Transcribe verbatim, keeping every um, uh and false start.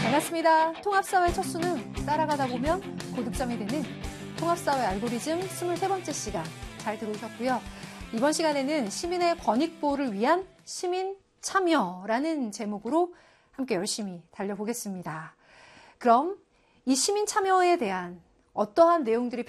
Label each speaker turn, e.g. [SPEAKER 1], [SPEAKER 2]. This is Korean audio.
[SPEAKER 1] 반갑습니다. 통합사회 첫 수능 따라가다 보면 고득점이 되는 통합사회 알고리즘 스물세 번째 시간 잘 들어오셨고요. 이번 시간에는 시민의 권익보호를 위한 시민 참여라는 제목으로 함께 열심히 달려보겠습니다. 그럼 이 시민 참여에 대한 어떠한 내용들이